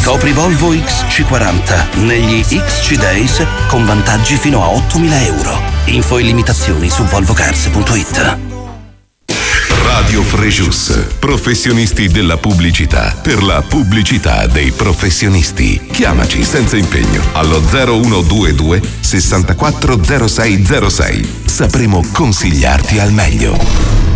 Scopri Volvo XC40 negli XC Days con vantaggi fino a 8.000 euro. Info e limitazioni su volvocars.it. Radio Frejus, professionisti della pubblicità, per la pubblicità dei professionisti. Chiamaci senza impegno allo 0122 640606. Sapremo consigliarti al meglio.